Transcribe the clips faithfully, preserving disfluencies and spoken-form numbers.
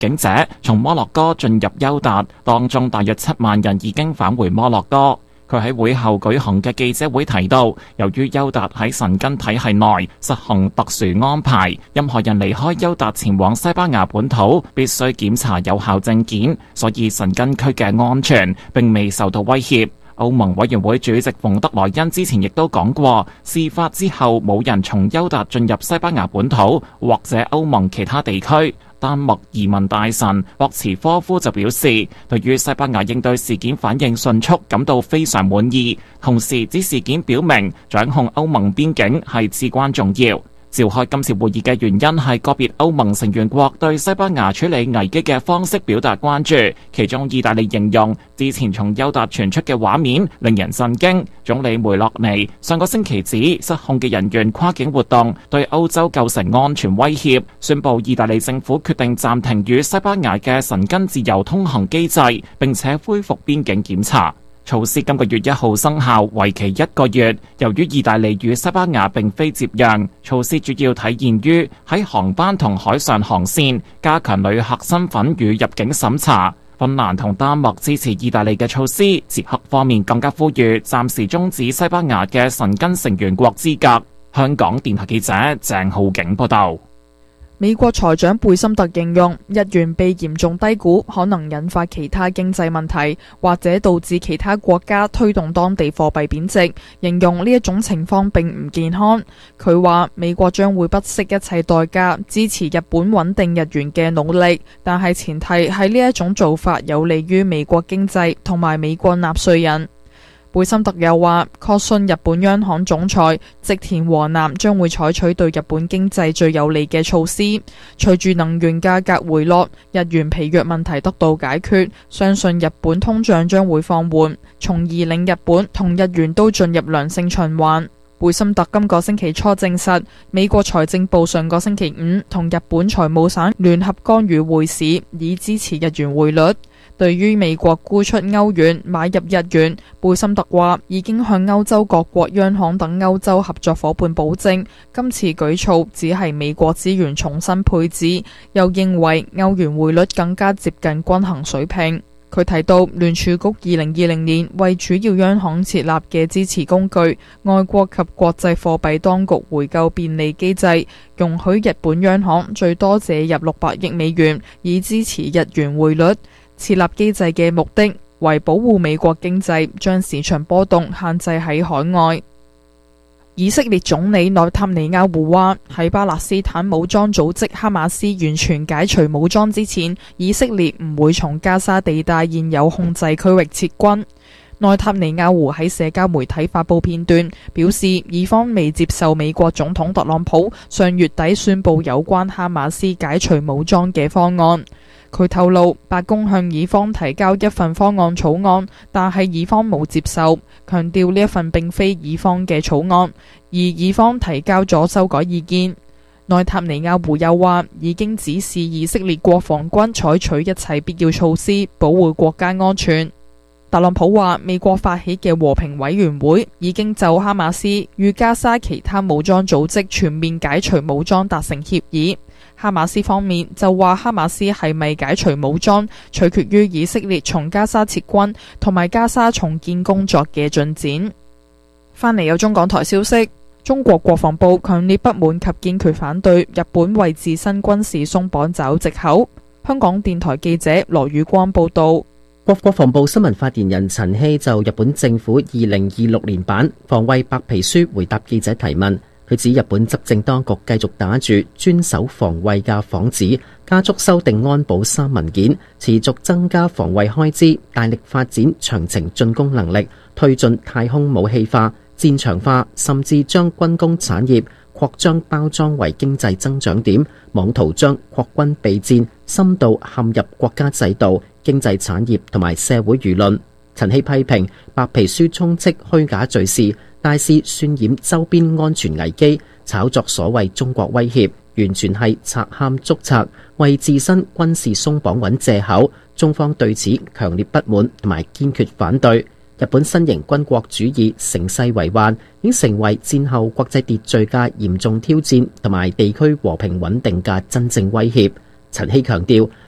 境者從摩洛哥進入休達，當中大約七萬人已經返回摩洛哥。佢喺會後舉行嘅記者會提到，由於休達喺申根體系內實行特殊安排，任何人離開休達前往西班牙本土必須檢查有效證件，所以申根區嘅安全並未受到威脅。歐盟委員會主席馮德萊恩之前亦都講過，事發之後冇人從休達進入西班牙本土或者歐盟其他地區。丹麥移民大臣博茨科夫就表示，對於西班牙應對事件反應迅速感到非常滿意，同時指事件表明掌控歐盟邊境係至關重要。召開今次會議嘅原因係個別歐盟成員國對西班牙處理危機嘅方式表達關注，其中意大利形容之前從休達傳出嘅畫面令人震驚。總理梅洛尼上個星期指失控嘅人員跨境活動對歐洲構成安全威脅，宣布意大利政府決定暫停與西班牙嘅申根自由通行機制，並且恢復邊境檢查。措施今個月一號生效，為期一個月。由於意大利與西班牙並非接壤，措施主要體現於喺航班同海上航線加強旅客身份與入境審查。芬蘭同丹麥支持意大利嘅措施，捷克方面更加呼籲暫時終止西班牙嘅申根成員國資格。香港電台記者鄭浩景報道。 美國財長貝森特形容，日元被嚴重低估，可能引發其他經濟問題，或者導致其他國家推動當地貨幣貶值，形容呢一種情況並唔健康。佢話美國將會不惜一切代價支持日本穩定日元嘅努力，但係前提係呢一種做法有利於美國經濟同埋美國納稅人。貝森特又話，確信日本央行總裁植田和男將會採取對日本經濟最有利嘅措施。隨住能源價格回落，日元疲弱問題得到解決，相信日本通脹將會放緩，從而令日本同日元都進入良性循環。貝森特今個星期初證實，美國財政部上個星期五同日本財務省聯合干預匯市，以支持日元匯率。對於美國沽出歐元買入日元，貝森特話已經向歐洲各國央行等歐洲合作夥伴保證，今次舉措只係美國資源重新配置，又認為歐元匯率更加接近均衡水平。佢提到聯儲局二零二零年為主要央行設立嘅支持工具外國及國際貨幣當局回購便利機制，容許日本央行最多借入六百億美元，以支持日元匯率。設立機制嘅目的為保護美國經濟，將市場波動限制喺海外。以色列總理內塔尼亞胡話，喺巴勒斯坦武裝組織哈馬斯完全解除武裝之前，以色列唔會從加沙地帶現有控制區域撤軍。內塔尼亞胡喺社交媒體發布片段，表示以方未接受美國總統特朗普上月底宣布有關哈馬斯解除武裝嘅方案。佢透露，白宮向以方提交一份方案草案，但係以方冇接受，強調呢一份並非以方嘅草案，而以方提交咗修改意見。內塔尼亞胡又話，已經指示以色列國防軍採取一切必要措施，保護國家安全。特朗普話，美國發起嘅和平委員會已經就哈馬斯與加沙其他武裝組織全面解除武裝達成協議。哈馬斯方面就話，哈馬斯係咪解除武裝，取決於以色列從加沙撤軍同埋加沙重建工作嘅進展。翻嚟有中港台消息，中國國防部強烈不滿及堅決反對日本為自身軍事鬆綁找藉口。香港電台記者羅宇光報道。 國國防部新聞發言人陳希就日本政府二零二六年版防衛白皮書回答記者提問。佢指日本執政當局繼續打住專守防衛嘅幌子，加速修訂安保三文件，持續增加防衛開支，大力發展長程進攻能力，推進太空武器化、戰場化，甚至將軍工產業擴張包裝為經濟增長點，妄圖將擴軍備戰深度陷入國家制度、經濟產業同埋社會輿論。陳希批評白皮書充斥虛假敘事，大肆渲染周邊安全危機，炒作所謂中國威脅，完全係賊喊捉賊，為自身軍事鬆綁揾藉口。中方對此強烈不滿同埋堅決反對。日本新型軍國主義乘勢為患，已經成為戰後國際秩序嘅嚴重挑戰，同埋地區和平穩定嘅真正威脅。陳希強調，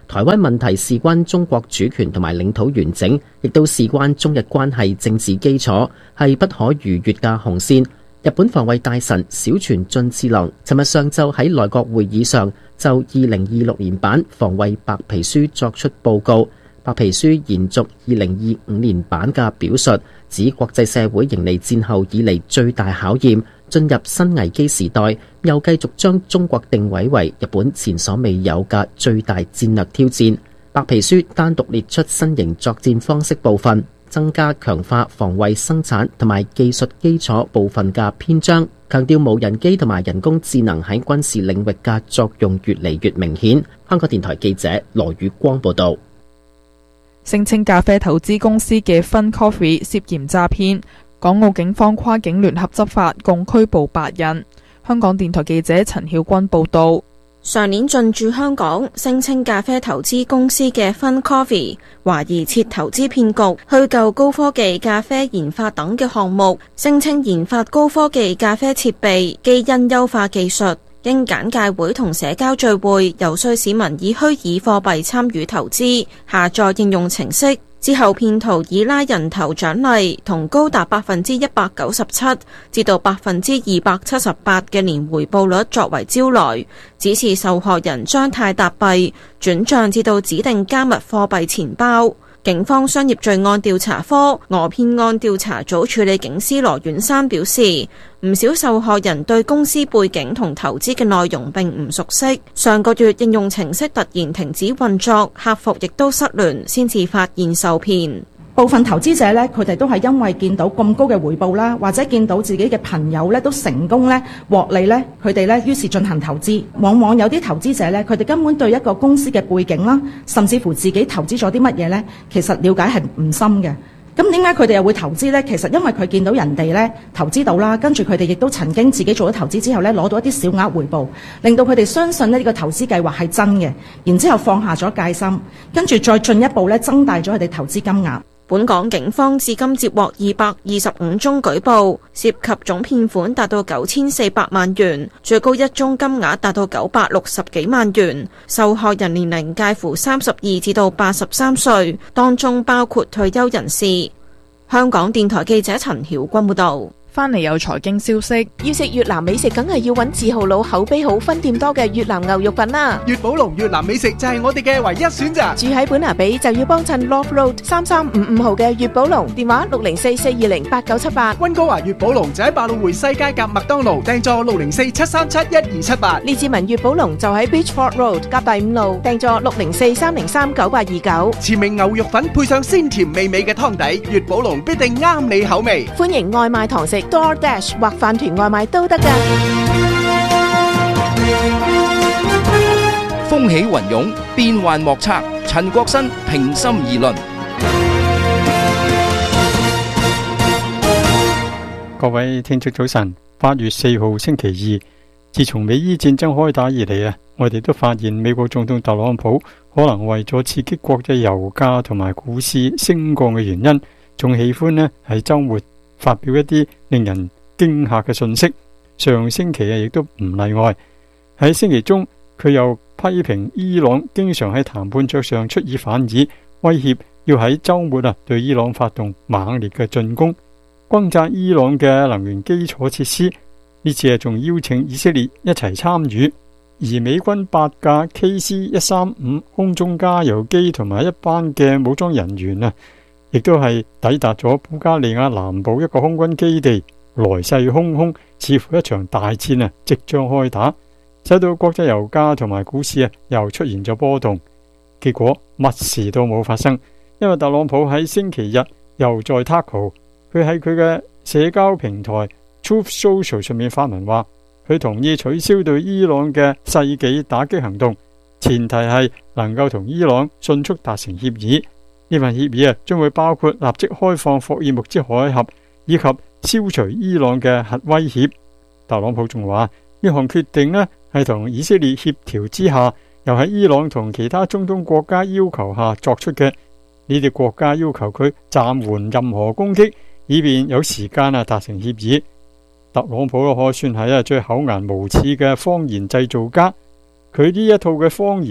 台灣問題事關中國主權同埋領土完整，亦都事關中日關係政治基礎，係不可逾越嘅紅線。日本防衛大臣小泉進次郎尋日上晝喺內閣會議上就二零二六年版防衛白皮書作出報告。白皮書延續二零二五年版嘅表述，指國際社會迎嚟戰後以嚟最大考驗，進入新危機時代，又繼續將中國定位為日本前所未有嘅最大戰略挑戰。白皮書單獨列出新型作戰方式部分，增加強化防衛生產同埋技術基礎部分嘅篇章，強調無人機同埋人工智能喺軍事領域嘅作用越嚟越明顯。香港電台記者羅宇光報道。 聲稱咖啡投資公司嘅 Fun Coffee 涉嫌詐騙，港澳警方跨境聯合執法，共拘捕八人。香港電台記者陳曉君報道。 上年進駐香港，聲稱咖啡投資公司嘅 Fun Coffee 懷疑設投資騙局，虛構高科技咖啡研發等嘅項目，聲稱研發高科技咖啡設備、基因優化技術，經簡介會同社交聚會遊說市民以虛擬貨幣參與投資，下載應用程式之後，騙徒以拉人頭獎勵同高達百分之一百九十七至到百分之二百七十八嘅年回報率作為招來，指示受害人將泰達幣轉賬至到指定加密貨幣錢包。警方商業罪案調查科訛騙案調查組處理警司羅遠山表示，唔少受害人對公司背景同投資嘅內容並唔熟悉。上個月應用程式突然停止運作，客服亦都失聯，先至發現受騙。 部分投資者呢，佢哋都係因為見到咁高嘅回報啦，或者見到自己嘅朋友呢都成功呢獲利呢，佢哋呢於是進行投資。往往有啲投資者呢，佢哋根本對一個公司嘅背景啦，甚至乎自己投資咗啲乜嘢呢，其實了解係唔深嘅。咁點解佢哋又會投資呢？其實因為佢見到人哋呢投資到啦，跟住佢哋亦都曾經自己做咗投資之後呢，攞到一啲小額回報，令到佢哋相信呢呢個投資計劃係真嘅，然之後放下咗戒心，跟住再進一步呢增大咗佢哋投資金額。 本港警方至今接獲二百二十五宗舉報，涉及總騙款達到九千四百萬元，最高一宗金額達到九百六十幾萬元。受害人年齡介乎三十二至到八十三歲，當中包括退休人士。香港電台記者陳曉君報道。 返嚟有財經消息， 要食越南美食，梗係要揾字號佬口碑好、分店多嘅越南牛肉粉啦。 粵寶龍越南美食就係我哋嘅唯一選擇。 住喺本拿比就要幫襯 Love Road 三三五五號嘅粵寶龍，電話六零四四二零八九七八。 溫哥華粵寶龍就喺百老匯西街夾麥當勞，訂座六零四七三七一二七八。 列治文粵寶龍就喺 Beachford Road 夾第五路，訂座六零四三零三九八二九。 前名牛肉粉配上鮮甜美味嘅湯底，粵寶龍必定啱你口味。 歡迎外賣堂食 DoorDash 或飯團外賣都得㗎。 風起雲湧，變幻莫測。陳國新平心而論。 各位聽眾早晨，八月四號星期二，自從美伊戰爭開打以嚟啊，我哋都發現美國總統特朗普可能為咗刺激國際油價同埋股市升降嘅原因，仲喜歡呢喺週末發表一啲令人驚嚇嘅信息。上星期啊，亦都唔例外。喺星期中，佢又批評伊朗經常喺談判桌上出爾反爾，威脅要喺週末啊對伊朗發動猛烈嘅進攻，轟炸伊朗嘅能源基礎設施。呢次啊，仲邀請以色列一齊參與。而美軍八架 K C 一三五空中加油機同埋一班嘅武裝人員啊，亦都係抵達咗保加利亞南部一個空軍基地，來勢洶洶，似乎一場大戰啊即將開打，使到國際油價同埋股市啊又出現咗波動。結果乜事都冇發生，因為特朗普喺星期日又再 tackle， 佢喺佢嘅社交平台 Truth Social 上面發文話，佢同意取消對伊朗嘅世紀打擊行動，前提係能夠同伊朗迅速達成協議。呢份協議啊，將會包括立即開放霍爾木茲海峽，以及消除伊朗嘅核威脅。特朗普仲話，呢項決定呢係同以色列協調之下，又喺伊朗同其他中東國家要求下作出嘅。呢啲國家要求佢暫緩任何攻擊，以便有時間啊達成協議。特朗普可算係啊最厚顏無恥嘅謊言製造家。佢呢一套嘅謊言啊，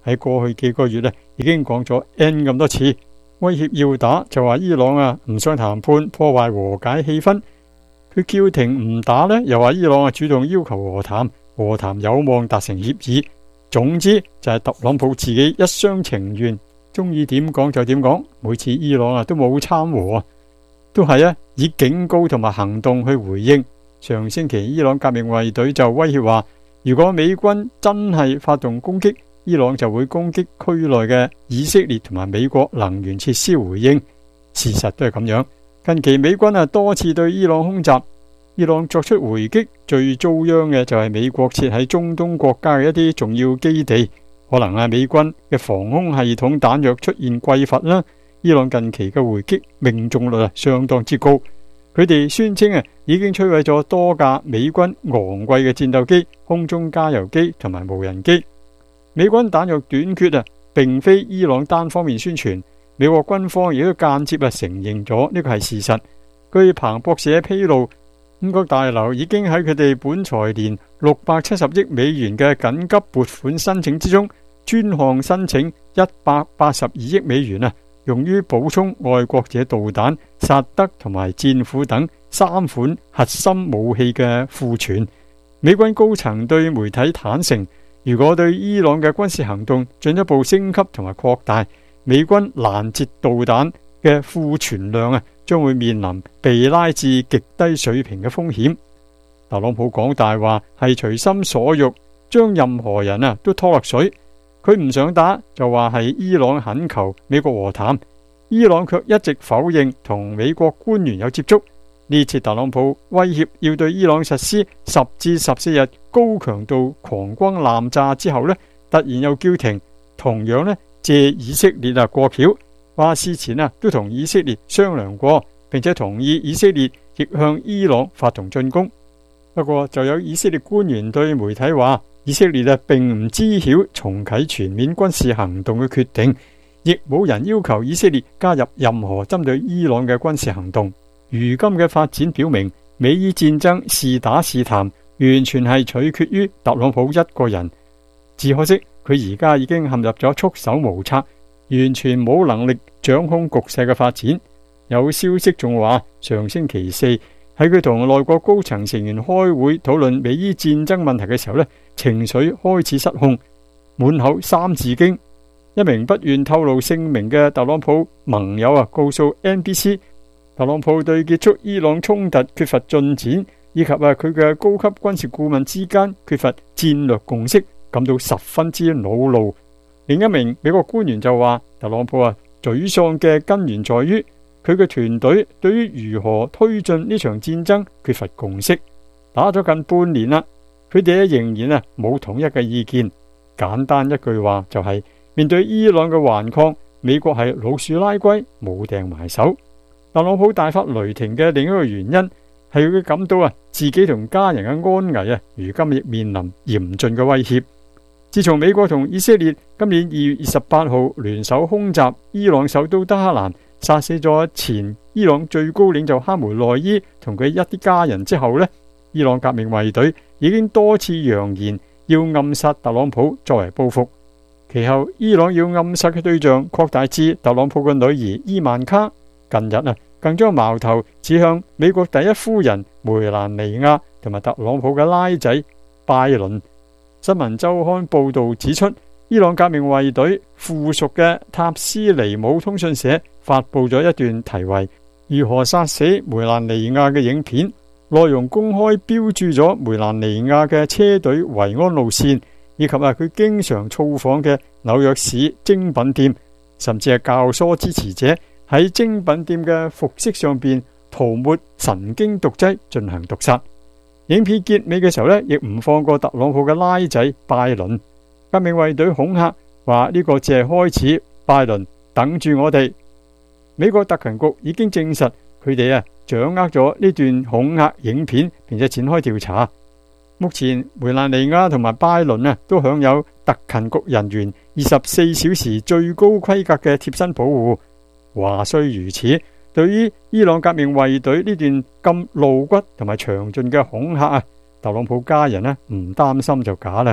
喺過去幾個月咧已經講咗 N 咁多次，威脅要打就話伊朗啊唔想談判，破壞和解氣氛。佢叫停唔打呢，又話伊朗啊主動要求和談，和談有望達成協議。總之就係特朗普自己一廂情願，中意點講就點講。每次伊朗啊都冇參和啊，都係啊以警告同埋行動去回應。上星期伊朗革命衛隊就威脅話，如果美軍真係發動攻擊，伊朗就會攻擊區內嘅以色列同埋美國能源設施回應。事實都係咁樣。近期美軍啊多次對伊朗空襲，伊朗作出回擊，最遭殃嘅就係美國設喺中東國家嘅一啲重要基地，可能係美軍嘅防空系統彈藥出現匱乏啦。伊朗近期嘅回擊命中率啊相當之高，佢哋宣稱啊已經摧毀咗多架美軍昂貴嘅戰鬥機、空中加油機同埋無人機。美軍彈藥短缺啊，並非伊朗單方面宣傳。美國軍方亦都間接啊承認咗呢個係事實。據彭博社披露，五角大樓已經喺佢哋本財年六百七十億美元嘅緊急撥款申請之中，專項申請一百八十二億美元啊，用於補充愛國者導彈、薩德同埋戰斧等三款核心武器嘅庫存。美軍高層對媒體坦承，如果對伊朗嘅軍事行動進一步升級同埋擴大，美軍攔截導彈嘅庫存量啊，將會面臨被拉至極低水平嘅風險。特朗普講大話係隨心所欲，將任何人啊都拖落水。佢唔想打就話係伊朗懇求美國和談，伊朗卻一直否認同美國官員有接觸。呢次特朗普威脅要對伊朗實施十至十四日高強度狂轟濫炸之後呢，突然又叫停，同樣呢借以色列啊過橋，話事前啊都同以色列商量過，並且同意以色列亦向伊朗發動進攻。不過就有以色列官員對媒體話，以色列啊並唔知曉重啟全面軍事行動嘅決定，亦冇人要求以色列加入任何針對伊朗嘅軍事行動。如今嘅發展表明，美伊戰爭是打是談，完全係取決於特朗普一個人。只可惜佢而家已經陷入咗束手無策，完全冇能力掌控局勢嘅發展。有消息仲話，上星期四喺佢同內閣高層成員開會討論美伊戰爭問題嘅時候呢，情緒開始失控，滿口三字經。一名不願透露姓名嘅特朗普盟友啊，告訴 N B C， 特朗普對結束伊朗衝突缺乏進展，以及啊佢嘅高級軍事顧問之間缺乏戰略共識，感到十分之惱怒。另一名美國官員就話，特朗普啊沮喪嘅根源在於佢嘅團隊對於如何推進呢場戰爭缺乏共識。打咗近半年啦，佢哋仍然啊冇統一嘅意見。簡單一句話就係、是，面對伊朗嘅頑抗，美國係老鼠拉龜，冇掟埋手。特朗普大發雷霆嘅另一個原因係佢感到啊自己同家人嘅安危啊，如今亦面臨嚴峻嘅威脅。自從美國同以色列今年二月二十八號聯手空襲伊朗首都德黑蘭，殺死咗前伊朗最高領袖哈梅內伊同佢一啲家人之後呢，伊朗革命衛隊已經多次揚言要暗殺特朗普作為報復。其後伊朗要暗殺嘅對象擴大至特朗普嘅女兒伊曼卡，近日啊更將矛頭指向美國第一夫人梅蘭妮亞同埋特朗普嘅拉仔拜倫。新聞週刊報道指出，伊朗革命衛隊附屬嘅塔斯尼姆通訊社發布咗一段題為《如何殺死梅蘭妮亞》嘅影片，內容公開標注咗梅蘭妮亞嘅車隊維安路線，以及啊佢經常造訪嘅紐約市精品店，甚至係教唆支持者喺精品店嘅服飾上邊塗抹神經毒劑進行毒殺。影片結尾嘅時候呢，亦唔放過特朗普嘅拉仔拜倫。革命衛隊恐嚇話呢個只係開始，拜倫等住我哋。美國特勤局已經證實佢哋啊掌握咗呢段恐嚇影片，並且展開調查。目前梅蘭妮亞同埋拜倫啊都享有特勤局人員二十四小時最高規格嘅貼身保護。話雖如此，對於伊朗革命衛隊呢段咁露骨同埋詳盡嘅恐嚇啊，特朗普家人呢唔擔心就假啦。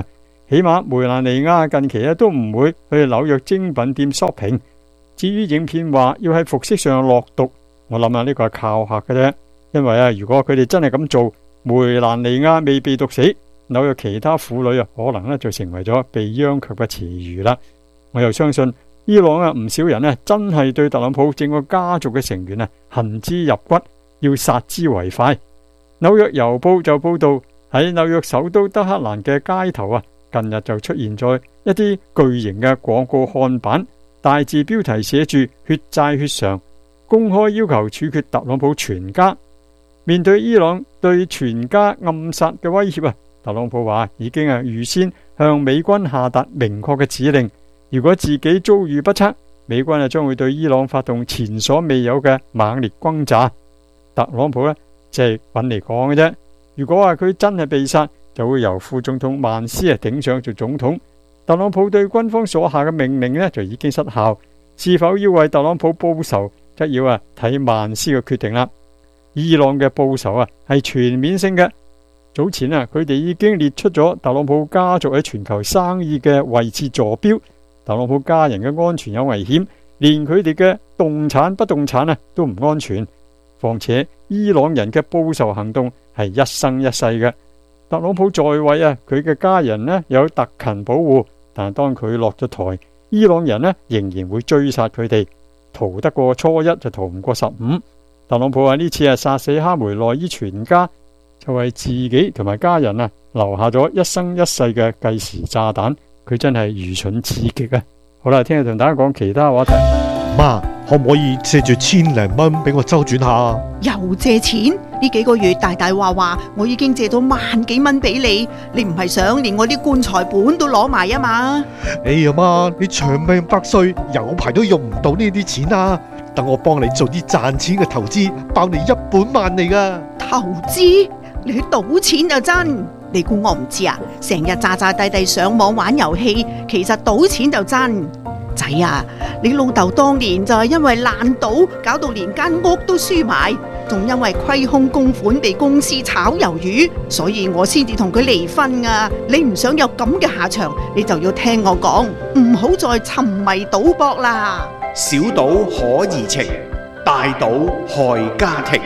起碼梅蘭妮亞近期咧都唔會去紐約精品店 shopping。至於影片話要喺服飾上落毒，我諗下呢個係靠嚇嘅啫。因為啊，如果佢哋真係咁做，梅蘭妮亞未被毒死，紐約其他婦女啊可能咧就成為咗被殃及嘅詞語啦。我又相信伊朗啊唔少人咧真係對特朗普整個家族嘅成員啊恨之入骨，要殺之為快。紐約郵報就報道喺紐約首都德黑蘭嘅街頭啊，近日就出現咗一啲巨型嘅廣告看板，大字標題寫住血債血償，公開要求處決特朗普全家。面對伊朗對全家暗殺嘅威脅啊，特朗普話已經係預先向美軍下達明確嘅指令，如果自己遭遇不測，美軍啊將會對伊朗發動前所未有嘅猛烈轟炸。特朗普呢，即係揾嚟講嘅啫。如果話佢真係被殺，就會由副總統曼斯啊頂上做總統。特朗普對軍方所下嘅命令呢，就已經失效，是否要為特朗普報仇，則要啊睇曼斯嘅決定啦。伊朗嘅報仇啊係全面性嘅。早前啊，佢哋已經列出咗特朗普家族喺全球生意嘅位置坐標。特朗普家人嘅安全有危險，連佢哋嘅動產不動產啊都唔安全。況且伊朗人嘅報仇行動係一生一世嘅。特朗普在位啊，佢嘅家人呢有特勤保護，但係當佢落咗台，伊朗人呢仍然會追殺佢哋。逃得過初一就逃唔過十五。特朗普話呢次啊殺死哈梅內伊全家，就為自己同埋家人啊留下咗一生一世嘅計時炸彈。佢真係愚蠢至極啊！好啦，聽日同大家講其他話題。 媽，可唔可以借住千零蚊俾我周轉下？ 又借錢？呢幾個月大大話話，我已經借咗萬幾蚊俾你，你唔係想連我啲棺材本都攞埋啊嘛？ 哎呀媽，你長命百歲，有排都用唔到呢啲錢啊！等我幫你做啲賺錢嘅投資，包你一本萬利噶。 投資？你去賭錢就真？你估我唔知啊？成日詐詐諦諦上網玩遊戲，其實賭錢就真。仔啊，你老豆當年就係因為爛賭，搞到連間屋都輸埋，仲因為虧空公款被公司炒魷魚，所以我先至同佢離婚啊！你唔想有咁嘅下場，你就要聽我講，唔好再沉迷賭博啦。 小賭可怡情，大賭害家庭。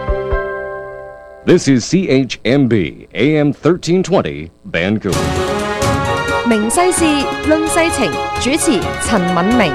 This is C H M B A M thirteen twenty Vancouver。 明世事論世情，主持陳敏明。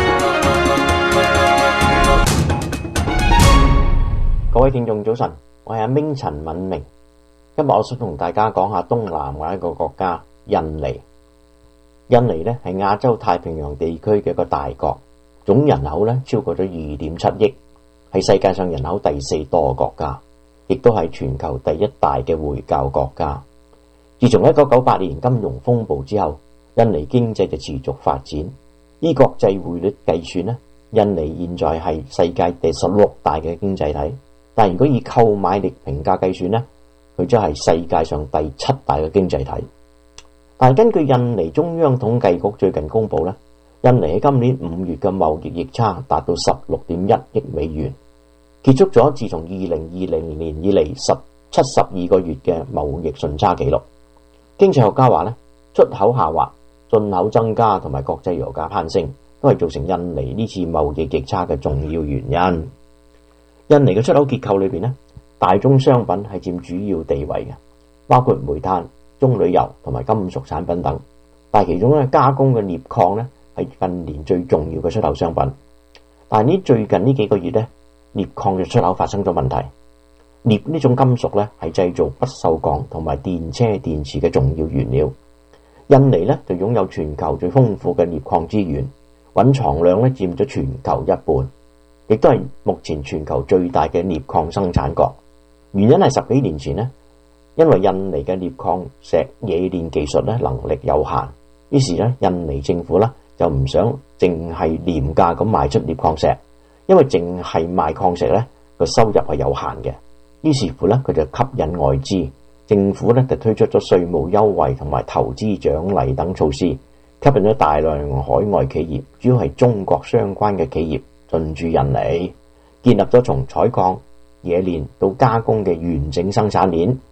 各位聽眾早晨，我係阿明陳敏明。今日我想同大家講下東南亞一個國家印尼。印尼呢係亞洲太平洋地區嘅一個大國，總人口呢超過咗二點七億，係世界上人口第四多嘅國家，亦都係全球第一大嘅回教國家。自從一九九八年金融風暴之後，印尼經濟就持續發展。依國際匯率計算呢，印尼現在係世界第十六大嘅經濟體。但如果以購買力評價計算呢，佢將係世界上第七大嘅經濟體。但根據印尼中央統計局最近公布呢，印尼喺今年五月嘅貿易逆差達到十六點一億美元，結束咗自從二零二零年以嚟十七十二個月嘅貿易順差紀錄。經濟學家話咧，出口下滑、進口增加同埋國際油價攀升，都係造成印尼呢次貿易逆差嘅重要原因。印尼嘅出口結構裏邊咧，大宗商品係佔主要地位嘅，包括煤炭、棕櫚油同埋金屬產品等。但係其中咧，加工嘅鎳礦咧係近年最重要嘅出口商品。但係呢最近呢幾個月咧，鎳礦嘅出口發生咗問題。鎳呢種金屬咧係製造不鏽鋼同埋電車電池嘅重要原料。印尼咧就擁有全球最豐富嘅鎳礦資源，蘊藏量咧佔咗全球一半，亦都係目前全球最大嘅鎳礦生產國。原因係十幾年前呢，因為印尼嘅鎳礦石冶煉技術咧能力有限，於是咧印尼政府咧就唔想淨係廉價咁賣出鎳礦石，因為淨係賣礦石咧個收入係有限嘅。於是乎咧，佢就吸引外資，政府咧就推出咗稅務優惠同埋投資獎勵等措施，吸引咗大量海外企業，主要係中國相關嘅企業進駐印尼，建立咗從採礦、冶煉到加工嘅完整生產鏈。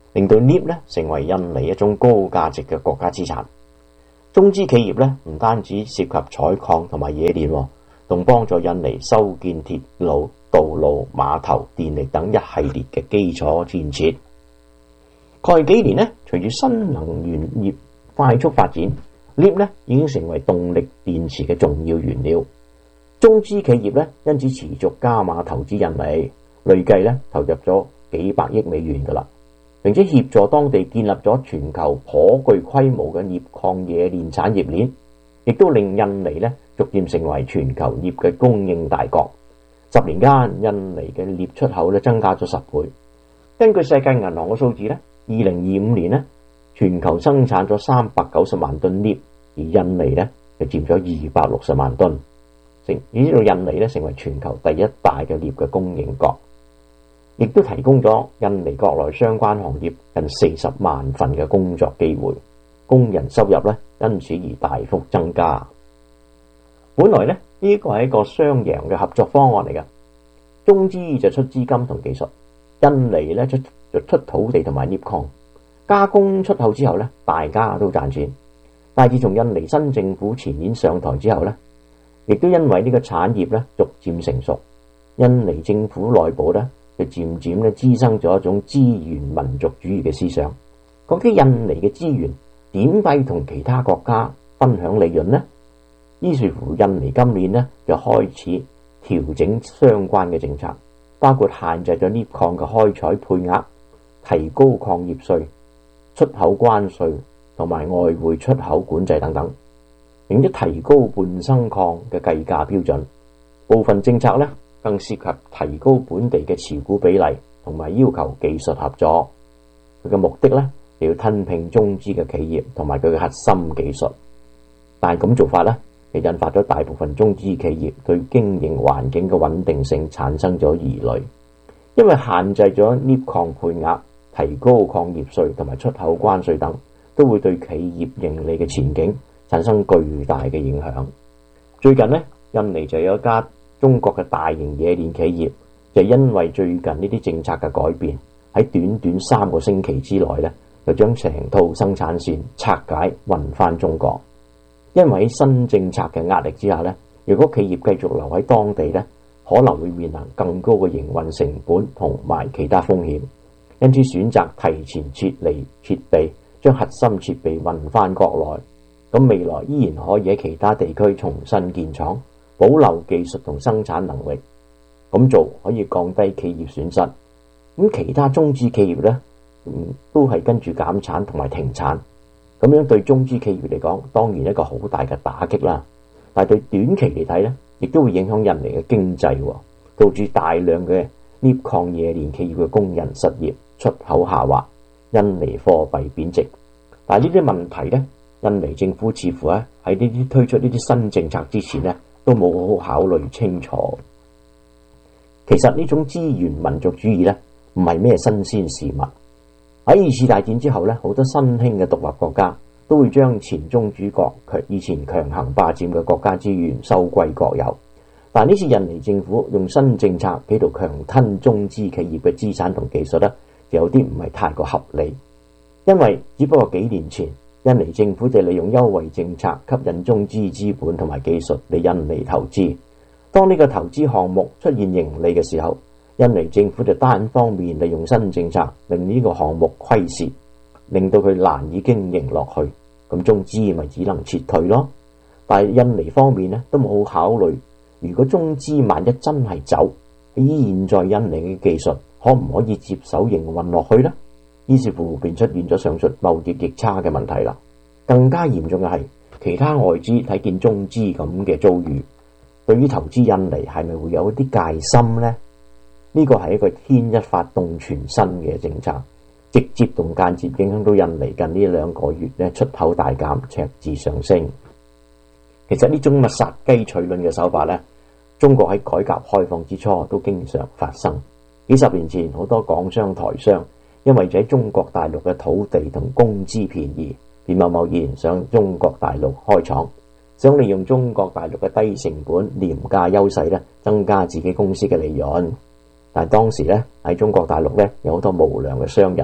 令到鎳咧成為印尼一種高價值嘅國家資產。中資企業咧唔單止涉及採礦同埋冶煉，仲幫助印尼修建鐵路、道路、碼頭、電力等一系列嘅基礎建設。過去幾年咧，隨住新能源業快速發展，鎳咧已經成為動力電池嘅重要原料。中資企業咧因此持續加碼投資印尼，累計咧投入咗幾百億美元噶啦，並且協助當地建立咗全球頗具規模嘅鎳礦冶煉產業鏈，亦都令印尼咧逐漸成為全球鎳嘅供應大國。十年間，印尼嘅鎳出口咧增加咗十倍。根據世界銀行嘅數字咧，二零二五年咧全球生產咗三百九十萬噸鎳，而印尼咧就佔咗二百六十萬噸，成以至到印尼咧成為全球第一大嘅鎳嘅供應國。亦都提供咗印尼國內相關行業近四十萬份嘅工作機會，工人收入咧因此而大幅增加。本來咧呢個係一個雙贏嘅合作方案嚟嘅，中資就出資金同技術，印尼咧出就出土地同埋鎳礦，加工出口之後咧大家都賺錢。但係自從印尼新政府前年上台之後咧，亦都因為呢個產業咧逐漸成熟，印尼政府內部咧就漸漸咧滋生咗一種資源民族主義嘅思想。講起印尼嘅資源，點解同其他國家分享利潤呢？於是乎，印尼今年呢就開始調整相關嘅政策，包括限制咗鎳礦嘅開採配額，提高礦業稅、出口關稅同埋外匯出口管制等等，並且提高半生礦嘅計價標準。部分政策呢更涉及提高本地嘅持股比例，同埋要求技術合作。佢嘅目的呢，就要吞併中資嘅企業同埋佢嘅核心技術。但係咁做法呢，就引發咗大部分中資企業對經營環境嘅穩定性產生咗疑慮，因為限制咗鎳礦配額、提高礦業稅同埋出口關稅等，都會對企業盈利嘅前景產生巨大嘅影響。最近呢，印尼就有一家中國嘅大型冶煉企業，就因為最近呢啲政策嘅改變，喺短短三個星期之內呢，就將成套生產線拆解運翻中國。因為喺新政策嘅壓力之下呢，如果企業繼續留喺當地呢，可能會面臨更高嘅營運成本同埋其他風險，因此選擇提前撤離設備，將核心設備運翻國內。咁未來依然可以喺其他地區重新建廠，保留技術同生產能力。咁做可以降低企業損失。咁其他中資企業呢，嗯、都係跟住減產同埋停產。咁樣對中資企業嚟講，當然一個好大嘅打擊啦。但係對短期嚟睇呢，亦都會影響印尼嘅經濟，導致大量嘅鎳礦冶煉企業嘅工人失業、出口下滑、印尼貨幣貶值。但係呢啲問題呢，印尼政府似乎咧喺呢啲推出呢啲新政策之前呢，都冇好好考慮清楚。其實呢種資源民族主義呢，唔係咩新鮮事物。喺二次大戰之後咧，好多新興嘅獨立國家都會將前宗主國佢以前強行霸佔嘅國家資源收歸國有。但呢次印尼政府用新政策企圖強吞中資企業嘅資產同技術咧，就有啲唔係太過合理。因為只不過幾年前，印尼政府就利用優惠政策吸引中資資本同埋技術嚟印尼投資。當呢個投資項目出現盈利嘅時候，印尼政府就單方面利用新政策令呢個項目虧蝕，令到佢難以經營落去，咁中資咪只能撤退咯。但係印尼方面呢都冇考慮，如果中資萬一真係走，以現在印尼嘅技術可唔可以接手營運落去呢？於是乎便出現咗上述貿易逆差嘅問題啦。更加嚴重嘅係，其他外資睇見中資咁嘅遭遇，對於投資印尼係咪會有一啲戒心呢？呢個係一個牽一發動全身嘅政策，直接同間接影響到印尼近呢兩個月咧出口大減、赤字上升。其實呢種殺雞取卵嘅手法咧，中國喺改革開放之初都經常發生。幾十年前，好多港商台商因為喺中國大陸嘅土地同工資便宜，便貿貿然上中國大陸開廠，想利用中國大陸嘅低成本、廉價優勢咧，增加自己公司嘅利潤。但係當時咧喺中國大陸咧有好多無良嘅商人，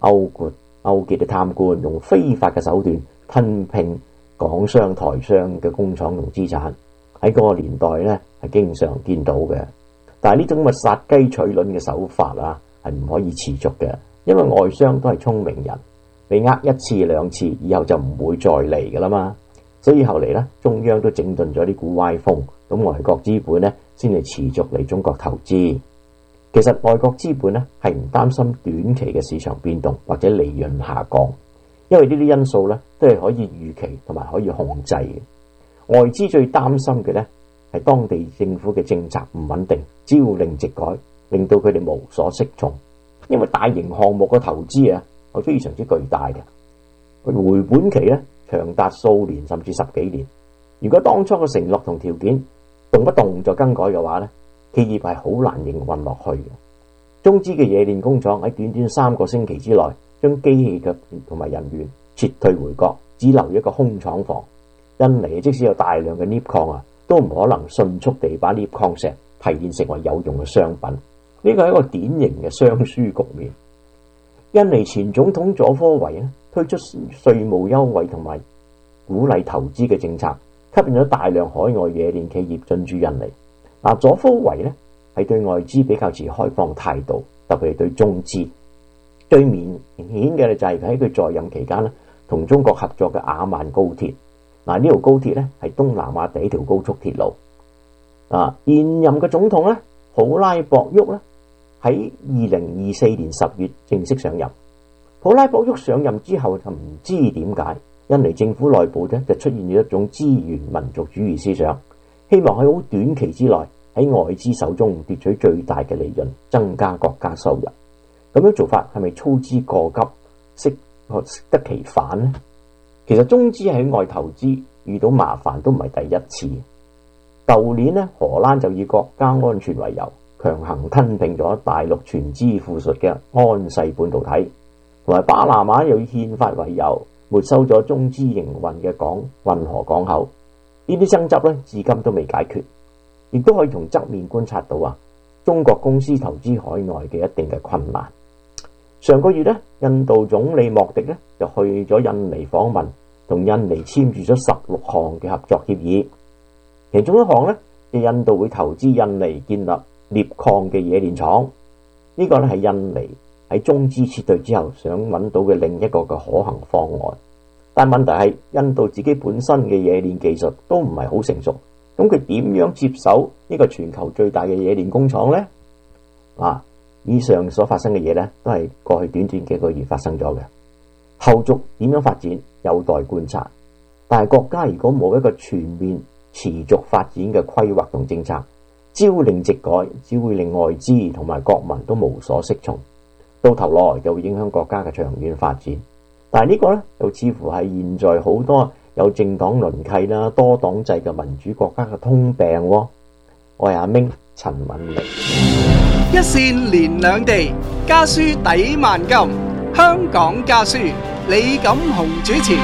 勾結勾結嘅貪官，用非法嘅手段吞併港商台商嘅工廠同資產。喺嗰個年代咧係經常見到嘅。但係呢種嘅殺雞取卵嘅手法啊，係唔可以持續嘅，因為外商都係聰明人，你呃一次兩次，以後就唔會再嚟噶啦嘛。所以後嚟咧，中央都整頓咗呢股歪風，咁外國資本咧先係持續嚟中國投資。其實外國資本咧係唔擔心短期嘅市場變動或者利潤下降，因為呢啲因素咧都係可以預期同埋可以控制嘅。外資最擔心嘅咧係當地政府嘅政策唔穩定，朝令夕改，令到佢哋無所適從。因為大型項目嘅投資啊係非常之巨大嘅，回本期咧長達數年甚至十幾年。如果當初嘅承諾同條件動不動就更改嘅話咧，企業係好難營運落去嘅。中資嘅冶煉工廠喺短短三個星期之內，將機器嘅同埋人員撤退回國，只留一個空廠房。印尼即使有大量嘅鎳礦啊，都唔可能迅速地把鎳礦石提煉成為有用嘅商品。呢個係一個典型嘅雙輸局面。印尼前總統佐科維咧推出稅務優惠同埋鼓勵投資嘅政策，吸引咗大量海外冶煉企業進駐印尼。嗱，佐科維咧係對外資比較持開放態度，特別係對中資。最明顯嘅就係喺佢在任期間咧，同中國合作嘅雅萬高鐵。嗱，呢條高鐵咧係東南亞第一條高速鐵路。啊，現任嘅總統咧普拉博沃咧喺二零二四年十月正式上任。普拉博沃上任之後就唔知點解，印尼政府內部咧就出現咗一種資源民族主義思想，希望喺好短期之內喺外資手中奪取最大嘅利潤，增加國家收入。咁樣做法係咪操之過急，適適得其反呢？其實中資喺外投資遇到麻煩都唔係第一次。舊年呢，荷蘭就以國家安全為由，強行吞併咗大陸全資附屬嘅安世半導體，同埋巴拿馬又以憲法為由，沒收咗中資營運嘅港運河港口。呢啲爭執咧，至今都未解決，亦都可以從側面觀察到啊，中國公司投資海外嘅一定嘅困難。上個月咧，印度總理莫迪咧就去咗印尼訪問，同印尼簽署咗十六項嘅合作協議。其中一項咧，就印度會投資印尼建立鎳礦嘅冶煉廠。呢、這個咧係印尼喺中資撤退之後想揾到嘅另一個嘅可行方案。但問題係印度自己本身嘅冶煉技術都唔係好成熟，咁佢點樣接手呢個全球最大嘅冶煉工廠呢？啊！以上所發生嘅嘢咧，都係過去短短幾個月發生咗嘅。後續點樣發展有待觀察。但係國家如果冇一個全面持續發展嘅規劃同政策，朝令夕改，只會令外資同埋國民都無所適從，到頭來就會影響國家嘅長遠發展。但係呢個咧，又似乎係現在好多有政黨輪替啦、多黨制嘅民主國家嘅通病喎。我係阿明陳敏力。 一線連兩地，家書抵萬金。香港家書，李錦雄主持。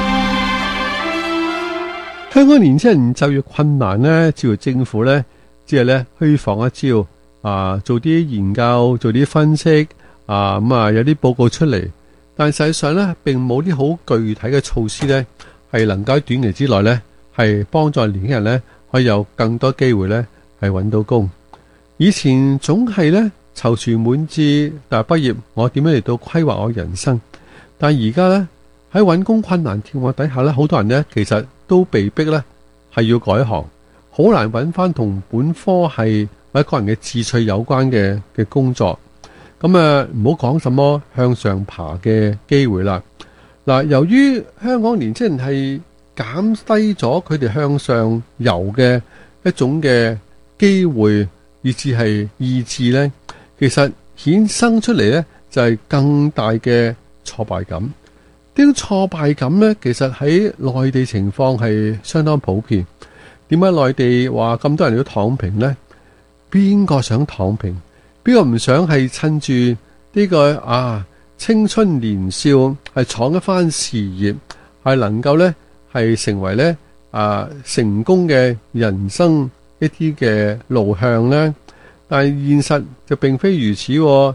香港年輕人就業困難呢，只要政府呢，只係呢虛放一招啊，做啲研究，做啲分析啊，咁啊有啲報告出嚟，但實際上呢，並冇啲好具體嘅措施呢，係能夠喺短期之內呢，係幫助年輕人呢，可以有更多機會呢，係揾到工。以前總係呢，躊躇滿志，大學畢業我點樣嚟到規劃我人生？但而家呢，喺揾工困難情況底下呢，好多人呢，其實都被逼呢，係要改行，好難揾翻同本科系或者個人嘅志趣有關嘅嘅工作。咁啊，唔好講什麼向上爬嘅機會啦。嗱，由於香港年輕人係減低咗佢哋向上游嘅一種嘅機會，以至係意志呢，其實衍生出嚟呢，就係更大嘅挫敗感。呢種挫敗感呢，其實喺內地情況係相當普遍。點解內地話咁多人要躺平呢？邊個想躺平？邊個唔想係趁住呢個啊青春年少係闖一番事業，係能夠呢係成為呢啊成功嘅人生一啲嘅路向呢？但係現實就並非如此喎。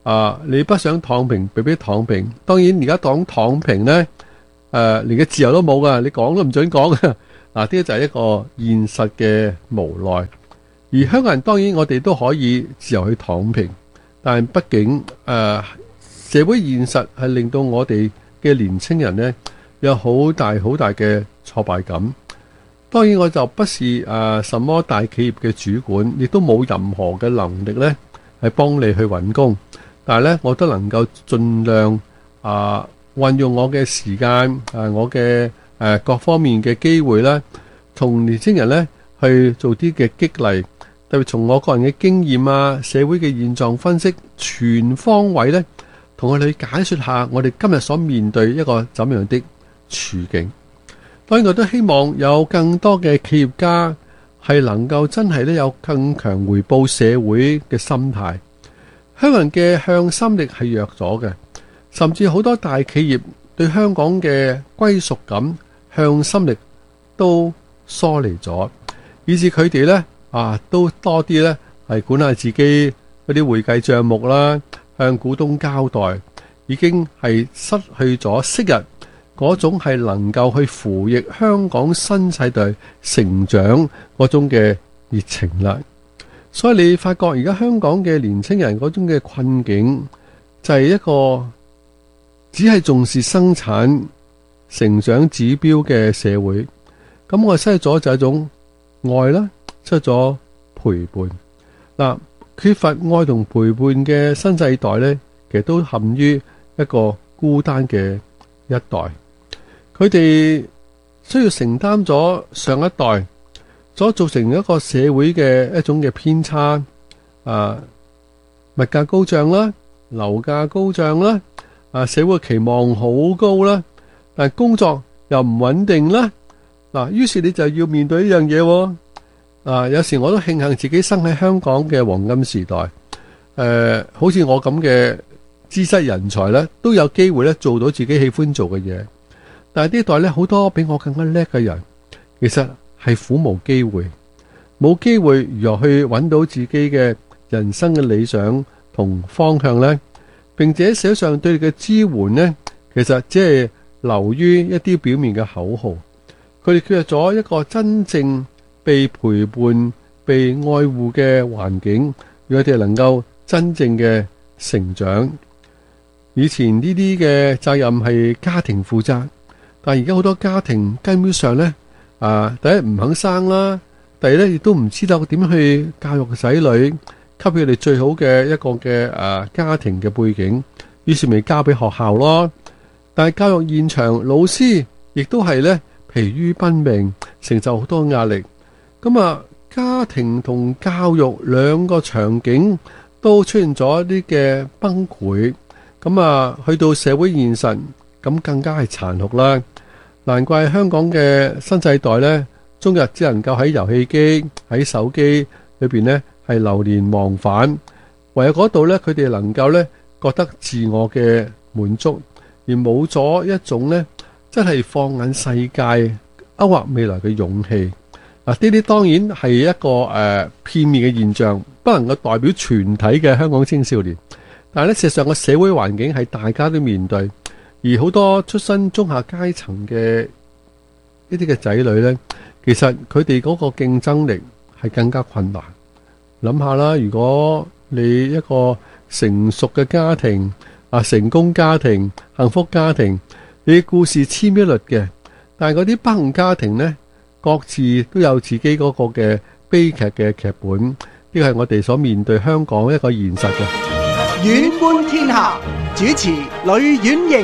啊，你不想躺平，被逼躺平。當然而家講躺平呢，誒、呃，連個自由都冇噶，你講都唔准講嘅。嗱，呢個就係一個現實嘅無奈。而香港人當然我哋都可以自由去躺平，但係畢竟誒、呃、社會現實係令到我哋嘅年青人呢有好大好大嘅挫敗感。當然我就不是誒、呃、什麼大企業嘅主管，亦都冇任何嘅能力呢係幫你去揾工，但係呢，我都能夠盡量啊運用我嘅時間誒、呃、我嘅誒、呃、各方面嘅機會呢，同年青人呢去做啲嘅激勵。特別從我個人嘅經驗啊，社會嘅現狀分析，全方位呢，同我哋解說下我哋今日所面對一個怎樣的處境。當然我都希望有更多嘅企業家係能夠真係咧有更強回報社會嘅心態。香港人嘅向心力係弱咗嘅，甚至好多大企業對香港嘅歸屬感、向心力都疏離咗，以至佢哋呢。啊，都多啲呢，係管下自己嗰啲會計賬目啦，向股東交代，已經係失去咗昔日嗰種係能夠去扶翼香港新世代成長嗰種嘅熱情啦。所以你發覺而家香港嘅年青人嗰種嘅困境，就係一個只係重視生產成長指標嘅社會。咁我失去咗就係一種愛啦。出咗陪伴嗱，缺乏愛同陪伴嘅新世代呢，其實都陷於一個孤單嘅一代。佢哋需要承擔咗上一代所造成一個社會嘅一種嘅偏差，啊，物價高漲啦，樓價高漲啦，啊，社會期望好高啦，但係工作又唔穩定啦，嗱，於是你就要面對一樣嘢。啊！有時我都慶幸自己生喺香港嘅黃金時代，誒、呃，好似我咁嘅資質人才咧，都有機會咧做到自己喜歡做嘅嘢。但係呢代咧好多比我更加叻嘅人，其實係苦無機會，冇機會如何去揾到自己嘅人生嘅理想同方向呢？並且社會上對你嘅支援呢，其實只係流於一啲表面嘅口號，佢哋缺少咗一個真正被陪伴、被愛護嘅環境，讓佢哋能夠真正嘅成長。以前呢啲嘅責任係家庭負責，但係而家好多家庭根本上呢，啊，第一唔肯生啦，第二呢亦都唔知道點樣去教育仔女，給佢哋最好嘅一個嘅啊家庭嘅背景，於是咪交俾學校咯。但係教育現場老師亦都係呢疲於奔命，承受好多壓力。咁啊，家庭同教育兩個場景都出現咗一啲嘅崩潰，咁啊，去到社會現實，咁更加係殘酷啦。難怪香港嘅新世代呢，終日只能夠喺遊戲機、喺手機裏邊呢係流連忘返，唯有嗰度呢，佢哋能夠呢覺得自我嘅滿足，而冇咗一種呢真係放眼世界、勾畫未來嘅勇氣。嗱，呢啲當然係一個誒、呃、片面嘅現象，不能夠代表全體嘅香港青少年。但係咧，事實上個社會環境係大家都面對，而好多出身中下階層嘅呢啲嘅仔女呢，其實佢哋嗰個競爭力係更加困難。諗下啦，如果你一個成熟嘅家庭啊，成功家庭、幸福家庭，你嘅故事千篇一律嘅，但係嗰啲不幸家庭呢，各自都有自己嗰個嘅悲劇嘅劇本，呢個係我哋所面對香港一個現實嘅。 遠觀天下，主持呂婉瑩。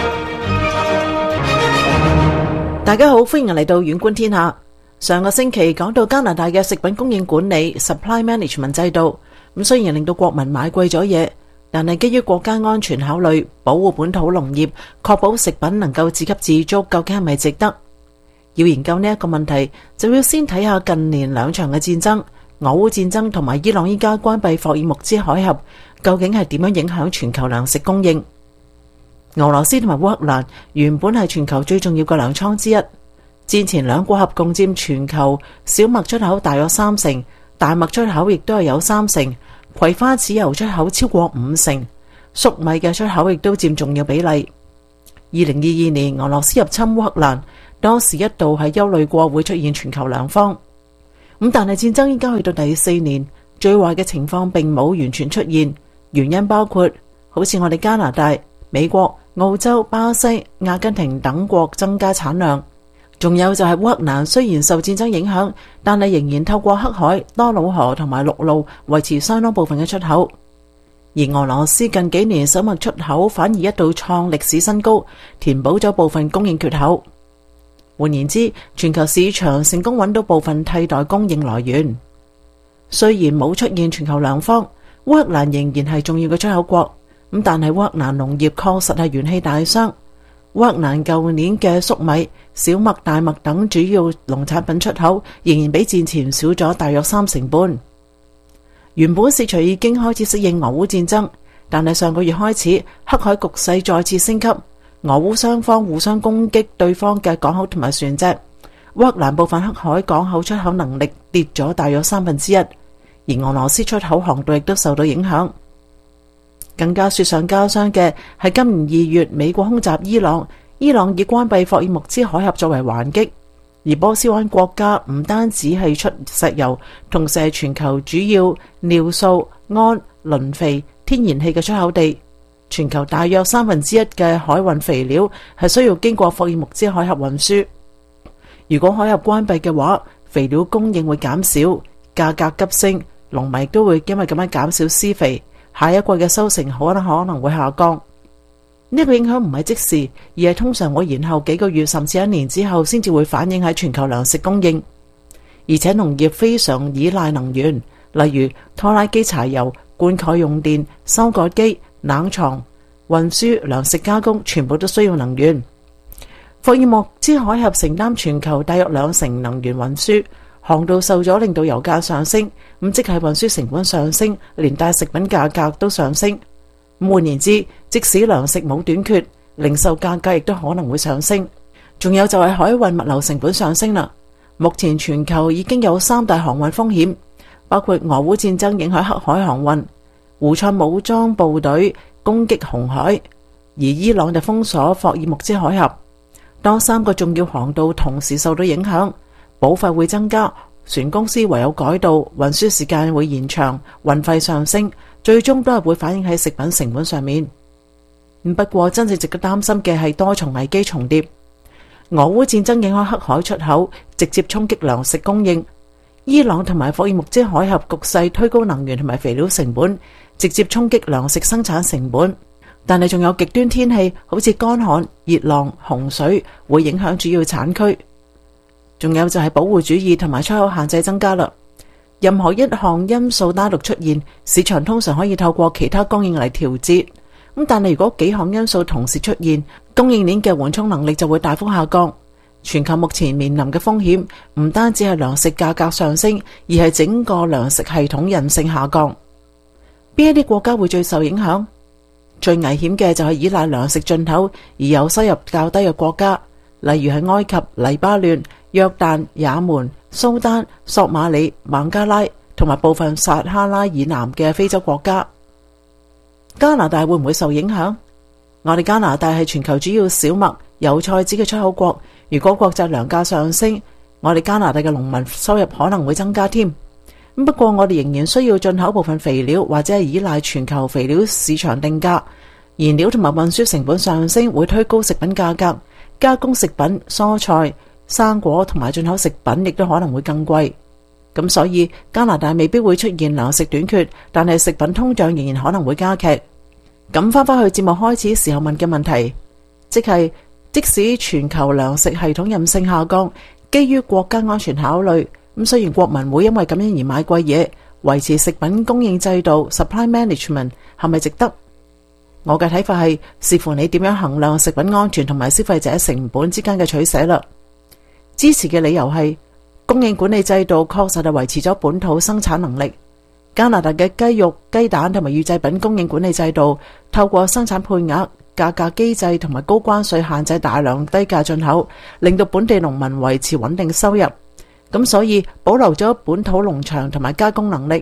大家好，歡迎嚟到遠觀天下。上個星期講到加拿大嘅食品供應管理 supply management 制度，咁雖然令到國民買貴咗嘢，但係基於國家安全考慮，保護本土農業，確保食品能夠自給自足，究竟係咪值得？要研究呢一個問題，就要先睇下近年兩場嘅戰爭，俄烏戰爭同埋伊朗依家關閉霍爾木茲海峽，究竟係點樣影響全球糧食供應？俄羅斯同埋烏克蘭原本係全球最重要嘅糧倉之一，戰前兩國合共佔全球小麥出口大約三成，大麥出口亦都係有三成，葵花籽油出口超過五成。 粟米嘅出口亦都佔重要比例。二零二二年俄羅斯入侵烏克蘭，當時一度係憂慮過會出現全球糧荒。咁但係戰爭依家去到第四年，最壞嘅情況並冇完全出現。原因包括好似我哋加拿大、美國、澳洲、巴西、阿根廷等國增加產量，仲有就係烏克蘭雖然受戰爭影響，但係仍然透過黑海、多瑙河同埋陸路維持相當部分嘅出口。而俄羅斯近幾年首麥出口反而一度創歷史新高，填補咗部分供應缺口。換言之，全球市場成功揾到部分替代供應來源。雖然冇出現全球糧荒，烏克蘭仍然係重要嘅出口國。咁但係烏克蘭農業確實係元氣大傷。烏克蘭舊年嘅粟米、小麥、大麥等主要農產品出口仍然比戰前少咗大約三成半。原本市場已經開始適應俄烏戰爭，但係上個月開始，黑海局勢再次升級。俄烏雙方互相攻擊對方嘅港口同埋船隻，烏克蘭部分黑海港口出口能力跌咗大約三分之一，而俄羅斯出口航道亦都受到影響。更加雪上加霜嘅係今年二月美國空襲伊朗，伊朗以關閉霍爾木茲海峽作為還擊，而波斯灣國家唔單止係出石油，同時係全球主要尿素、胺、磷肥、天然氣嘅出口地。全球大約三分之一嘅海運肥料係需要經過霍爾木茲海峽運輸。如果海峽關閉嘅話，肥料供應會減少，價格急升，農民都會因為咁樣減少施肥，下一季嘅收成可能可能會下降。呢個影響唔係即時，而係通常會延後幾個月甚至一年之後先至會反映喺全球糧食供應。而且農業非常依賴能源，例如拖拉機柴油、灌溉用電、收割機、冷藏、運輸、糧食加工，全部都需要能源。霍爾木茲海峽承擔全球大約兩成能源運輸，航道受阻令到油價上升，咁即係運輸成本上升，連帶食品價格都上升。換言之，即使糧食冇短缺，零售價格亦都可能會上升。仲有就係海運物流成本上升啦。目前全球已經有三大航運風險，包括俄烏戰爭影響黑海航運，胡塞武裝部隊攻擊紅海，而伊朗就封鎖霍爾木茲海峽。當三個重要航道同時受到影響，保費會增加，船公司唯有改道，運輸時間會延長，運費上升，最終都係會反映喺食品成本上面。不過真正值得擔心嘅係多重危機重疊。俄烏戰爭影響黑海出口，直接衝擊糧食供應；伊朗同埋霍爾木茲海峽局勢推高能源同埋肥料成本，直接衝擊糧食生產成本。但係仲有極端天氣，好似乾旱、熱浪、洪水，會影響主要產區。仲有就係保護主義同埋出口限制增加啦。任何一項因素單獨出現，市場通常可以透過其他供應嚟調節。咁但係如果幾項因素同時出現，供應鏈嘅緩衝能力就會大幅下降。全球目前面臨嘅風險唔單止係糧食價格上升，而係整個糧食系統韌性下降。邊一啲國家會最受影響？最危險嘅就係依賴糧食進口而有收入較低嘅國家，例如係埃及、黎巴嫩、約旦、也門、蘇丹、索馬里、孟加拉同埋部分撒哈拉以南嘅非洲國家。加拿大會唔會受影響？我哋加拿大係全球主要小麥、油菜籽嘅出口國，如果國際糧價上升，我哋加拿大嘅農民收入可能會增加添。不過我哋仍然需要進口部分肥料，或者係依賴全球肥料市場定價。燃料同埋運輸成本上升會推高食品價格，加工食品、蔬菜、生果同埋進口食品亦都可能會更貴。咁所以加拿大未必會出現糧食短缺，但係食品通脹仍然可能會加劇。咁翻返去節目開始時候問嘅問題，即係即使全球糧食系統韌性下降，基於國家安全考慮，咁雖然國民會因為咁樣而買貴嘢，維持食品供應制度 supply management 係咪值得？我嘅睇法係視乎你點樣衡量食品安全同埋消費者成本之間嘅取捨啦。支持嘅理由係供應管理制度確實係維持咗本土生產能力。加拿大嘅雞肉、雞蛋同埋乳製品供應管理制度，透過生產配額、價格機制同埋高關稅限制大量低價進口，令到本地農民維持穩定收入。咁所以保留咗本土農場同埋加工能力。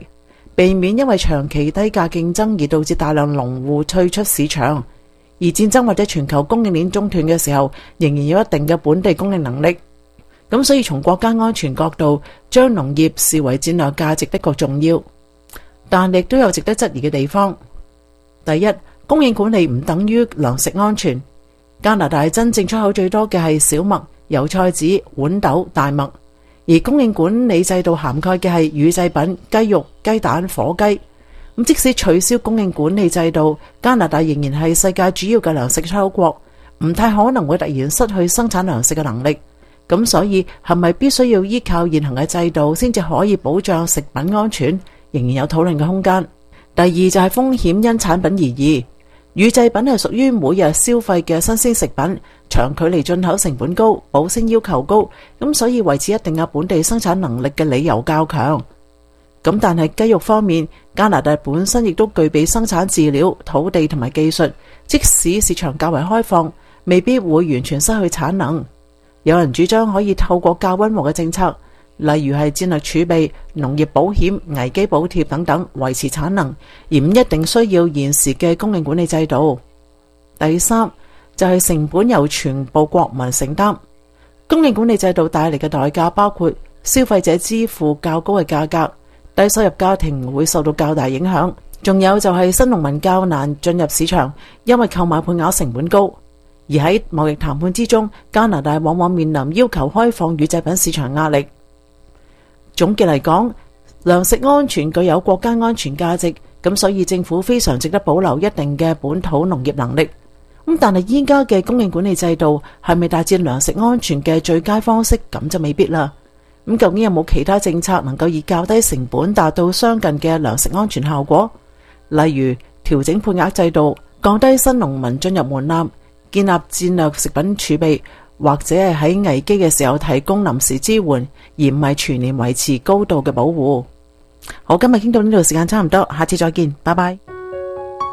避免因為長期低價競爭而導致大量農戶退出市場。而戰爭或者全球供應鏈中斷嘅時候，仍然有一定嘅本地供應能力。咁所以從國家安全角度，將農業視為戰略價值的確重要，但亦都有值得質疑嘅地方。第一，供應管理唔等於糧食安全。加拿大真正出口最多嘅係小麥、油菜籽、豌豆、大麥，而供應管理制度涵蓋嘅係乳製品、雞肉、雞蛋、火雞。咁即使取消供應管理制度，加拿大仍然係世界主要嘅糧食出口國，唔太可能會突然失去生產糧食嘅能力。咁所以係咪必須要依靠現行嘅制度先至可以保障食品安全，仍然有討論嘅空間。第二就係風險因產品而異，乳製品係屬於每日消費嘅新鮮食品，長距離進口成本高，保鮮要求高，咁所以維持一定嘅本地生產能力嘅理由較強。咁但係雞肉方面，加拿大本身亦都具備生產飼料、土地同埋技術，即使市場較為開放，未必會完全失去產能。有人主張可以透過較溫和嘅政策，例如係戰略儲備、農業保險、危機補貼等等維持產能，而唔一定需要現時嘅供應管理制度。第三就係成本由全部國民承擔，供應管理制度帶嚟嘅代價包括消費者支付較高嘅價格，低收入家庭會受到較大影響，仲有就係新農民較難進入市場，因為購買配額成本高。而喺貿易談判之中，加拿大往往面臨要求開放乳製品市場壓力。總結嚟講，糧食安全具有國家安全價值，咁所以政府非常值得保留一定嘅本土農業能力。咁但係依家嘅供應管理制度係咪達至糧食安全嘅最佳方式？咁就未必啦。咁究竟有冇其他政策能夠以較低成本達到相近嘅糧食安全效果？例如調整配額制度，降低新農民進入門檻，建立戰略食品儲備，或者係喺危機嘅時候提供臨時支援，而唔係全年維持高度嘅保護。好，今日傾到呢度，時間差唔多，下次再見，拜拜。